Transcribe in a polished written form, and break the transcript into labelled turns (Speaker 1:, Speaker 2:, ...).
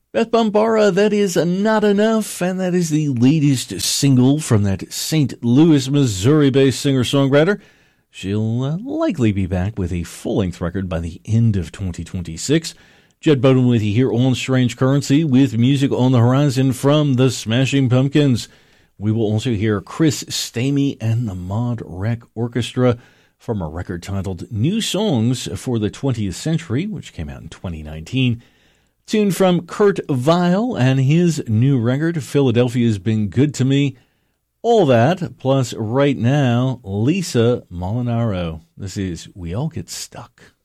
Speaker 1: Beth Bombara, That Is Not Enough, and that is the latest single from that St. Louis, Missouri-based singer-songwriter. She'll likely be back with a full-length record by the end of 2026. Jed Bowden with you here on Strange Currency with music on the horizon from the Smashing Pumpkins. We will also hear Chris Stamey and the Mod Rec Orchestra from a record titled New Songs for the 20th Century, which came out in 2019. Tune from Kurt Vile and his new record, Philadelphia's Been Good to Me. All that, plus right now, Lisa Molinaro. This is We All Get Stuck.